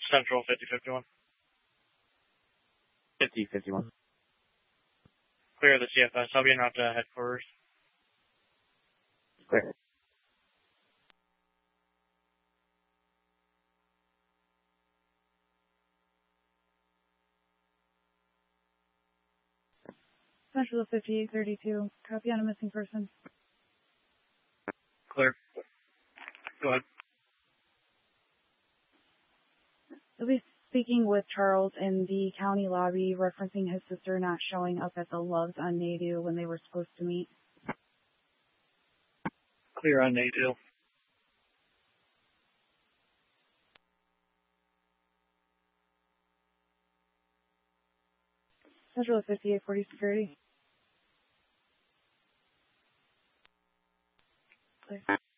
Central 5051. 5051. Clear the CFS. I'll be out to headquarters. Clear. Central 5832. Copy on a missing person. Clear. Go ahead. I'll be speaking with Charles in the county lobby, referencing his sister not showing up at the Loves on Nadu when they were supposed to meet. Clear on Nadu. Central 5840 security. Clear.